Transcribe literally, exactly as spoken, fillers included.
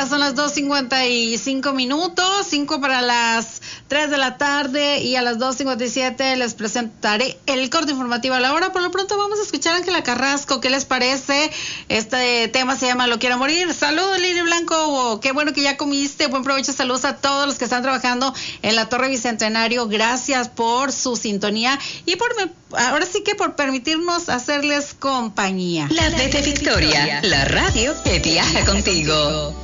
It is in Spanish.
Ya son las dos cincuenta y cinco minutos, cinco para las tres de la tarde, y a las dos cincuenta y siete les presentaré el corte informativo a la hora. Por lo pronto vamos a escuchar a Ángela Carrasco. ¿Qué les parece? Este tema se llama Lo quiero morir. Saludos, Lili Blanco. Qué bueno que ya comiste. Buen provecho. Saludos a todos los que están trabajando en la Torre Bicentenario. Gracias por su sintonía y por ahora sí que por permitirnos hacerles compañía. La de Victoria, la radio que viaja contigo.